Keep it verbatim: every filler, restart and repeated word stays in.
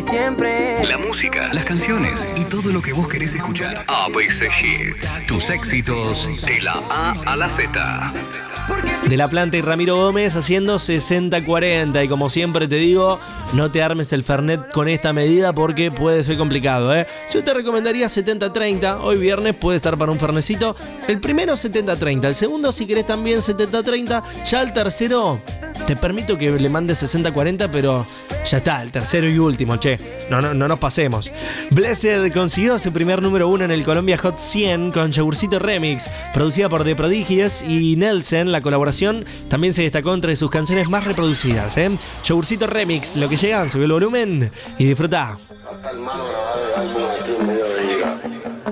siempre. La música, las canciones y todo lo que vos querés escuchar. A B C Hits. Tus éxitos de la A a la Z. De La Planta y Ramiro Gómez haciendo sesenta cuarenta. Y como siempre te digo, no te armes el Fernet con esta medida porque puede ser complicado, ¿eh? Yo te recomendaría setenta treinta. Hoy viernes puede estar para un fernecito. El primero setenta treinta. El segundo, si querés, también setenta treinta. Ya el tercero, te permito que le mandes sesenta cuarenta, pero ya está, el tercero y último, che. No, no, no nos pasemos. Blessed consiguió su primer número uno en el Colombia Hot cien con Yogurcito Remix, producida por The Prodigies y Nelson. La colaboración también se destacó entre sus canciones más reproducidas, ¿eh? Yogurcito Remix, lo que llegan, sube el volumen y disfruta. Hasta el malo grabado de algo.